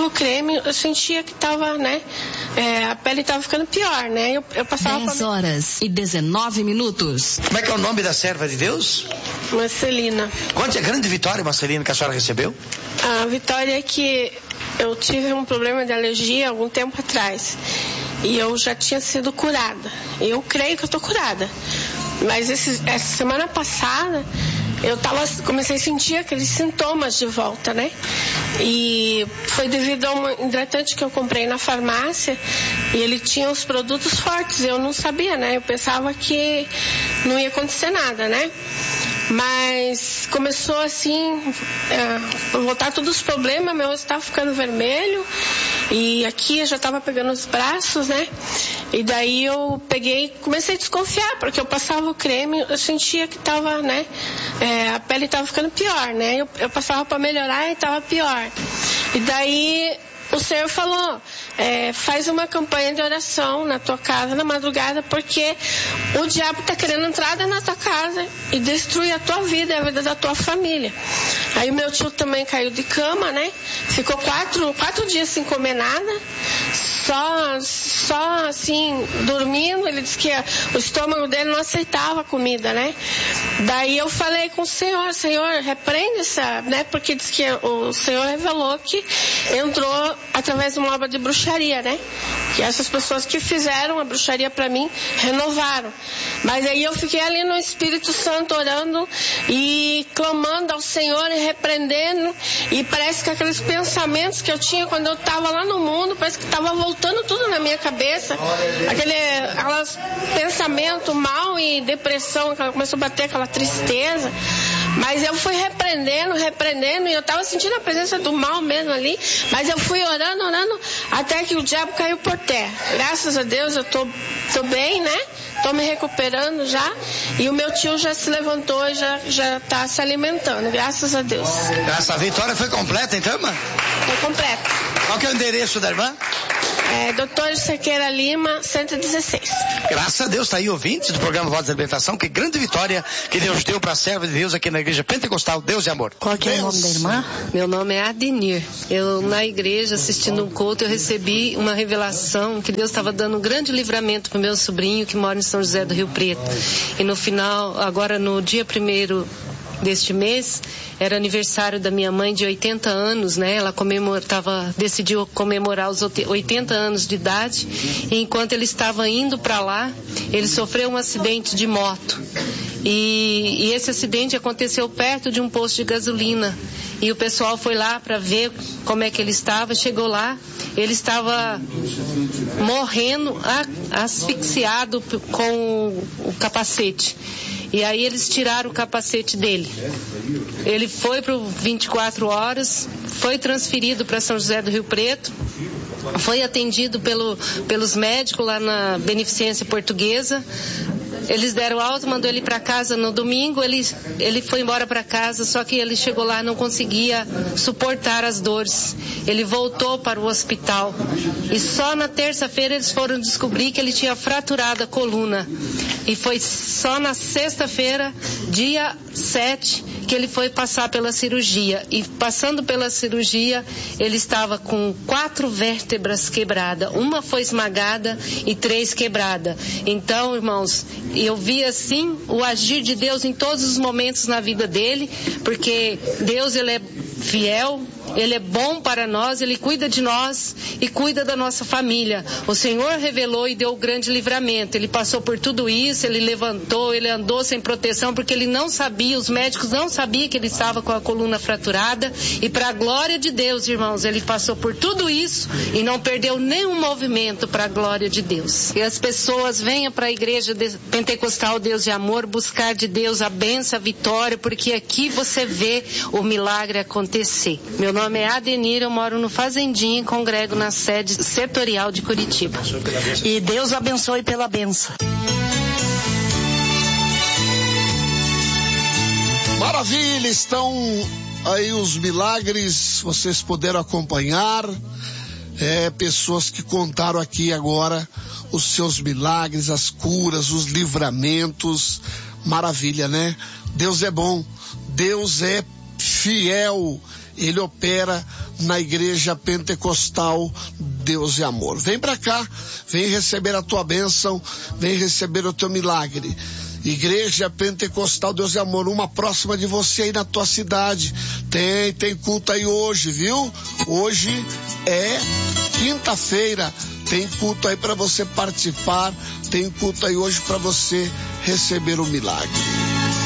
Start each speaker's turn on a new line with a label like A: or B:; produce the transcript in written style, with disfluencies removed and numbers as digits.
A: passava o creme, eu sentia que tava, né? A pele tava ficando pior, né? Eu passava
B: 10h19.
C: Como é que é o nome da serva de Deus?
A: Marcelina.
C: Conte a grande vitória, Marcelina, que a senhora recebeu.
A: A vitória é que eu tive um problema de alergia algum tempo atrás. E eu já tinha sido curada. Eu creio que eu tô curada. Mas essa semana passada, comecei a sentir aqueles sintomas de volta, né? E foi devido a um hidratante que eu comprei na farmácia e ele tinha os produtos fortes. Eu não sabia, né? Eu pensava que não ia acontecer nada, né? Mas começou assim, voltar todos os problemas, meu rosto estava ficando vermelho e aqui eu já estava pegando os braços, né? E daí eu comecei a desconfiar, porque eu passava o creme, eu sentia que estava, né? A pele estava ficando pior, né? Eu passava para melhorar e estava pior. E daí o Senhor falou, faz uma campanha de oração na tua casa na madrugada, porque o diabo está querendo entrar na tua casa e destruir a tua vida e a vida da tua família. Aí o meu tio também caiu de cama, né? Ficou 4 dias sem comer nada, só assim, dormindo. Ele disse que o estômago dele não aceitava a comida, né? Daí eu falei com o Senhor, repreende essa, né? Porque disse que o Senhor revelou que entrou através de uma obra de bruxaria, né? Que essas pessoas que fizeram a bruxaria para mim renovaram. Mas aí eu fiquei ali no Espírito Santo orando e clamando ao Senhor e repreendendo, e parece que aqueles pensamentos que eu tinha quando eu estava lá no mundo, parece que estava voltando tudo na minha cabeça, aqueles pensamentos mal e depressão, começou a bater aquela tristeza. Mas eu fui repreendendo, e eu estava sentindo a presença do mal mesmo ali, mas eu fui orando, até que o diabo caiu por terra. Graças a Deus eu tô bem, né? Tô me recuperando já, e o meu tio já se levantou e já tá se alimentando, graças a Deus.
C: Essa vitória foi completa então, irmã?
A: Foi completa.
C: Qual que é o endereço da irmã?
A: Dr. Sequeira Lima, 116.
C: Graças a Deus, tá aí ouvintes do programa Voz da Libertação, que grande vitória que Deus deu para a serva de Deus aqui na igreja pentecostal, Deus e Amor.
D: Qual que é o nome da irmã? Meu nome é Adenir. Eu, na igreja, assistindo um culto, eu recebi uma revelação que Deus estava dando um grande livramento para o meu sobrinho que mora em São José do Rio Preto. E no final, agora no dia 1º deste mês, era aniversário da minha mãe de 80 anos, né? Ela decidiu comemorar os 80 anos de idade, e enquanto ele estava indo para lá, ele sofreu um acidente de moto. E esse acidente aconteceu perto de um posto de gasolina. E o pessoal foi lá para ver como é que ele estava. Chegou lá, ele estava morrendo, asfixiado com o capacete. E aí eles tiraram o capacete dele. Ele foi para o 24 horas, foi transferido para São José do Rio Preto, foi atendido pelos médicos lá na Beneficência Portuguesa. Eles deram alta, mandou ele para casa no domingo, ele foi embora para casa, só que ele chegou lá e não conseguia suportar as dores. Ele voltou para o hospital e só na terça-feira eles foram descobrir que ele tinha fraturado a coluna. E foi só na sexta-feira, dia 7, que ele foi passar pela cirurgia. E passando pela cirurgia, ele estava com 4 vértebras quebradas. Uma foi esmagada e 3 quebradas. Então, irmãos, eu vi assim o agir de Deus em todos os momentos na vida dele, porque Deus, ele é fiel, ele é bom para nós, ele cuida de nós e cuida da nossa família. O Senhor revelou e deu grande livramento. Ele passou por tudo isso, ele levantou, ele andou sem proteção, porque ele não sabia, os médicos não sabiam que ele estava com a coluna fraturada, e para a glória de Deus, irmãos, ele passou por tudo isso e não perdeu nenhum movimento para a glória de Deus. E as pessoas venham para a igreja pentecostal Deus de Amor buscar de Deus a bênção, a vitória, porque aqui você vê o milagre acontecer. Meu nome é Adenir, eu moro no Fazendinha e congrego na sede setorial de Curitiba.
B: E Deus abençoe pela benção.
E: Maravilha, estão aí os milagres, vocês puderam acompanhar, pessoas que contaram aqui agora os seus milagres, as curas, os livramentos. Maravilha, né? Deus é bom, Deus é fiel, Ele opera na Igreja Pentecostal Deus é Amor. Vem pra cá, vem receber a tua bênção, vem receber o teu milagre. Igreja Pentecostal Deus é Amor, uma próxima de você aí na tua cidade. Tem culto aí hoje, viu? Hoje é quinta-feira, tem culto aí para você participar, tem culto aí hoje para você receber o milagre.